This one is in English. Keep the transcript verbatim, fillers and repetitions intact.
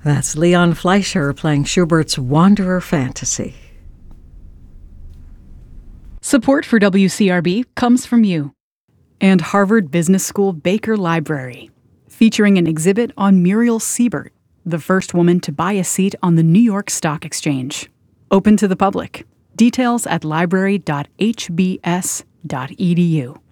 That's Leon Fleischer playing Schubert's Wanderer Fantasy. Support for W C R B comes from you and Harvard Business School Baker Library, featuring an exhibit on Muriel Siebert, the first woman to buy a seat on the New York Stock Exchange. Open to the public. Details at library dot h b s dot e d u.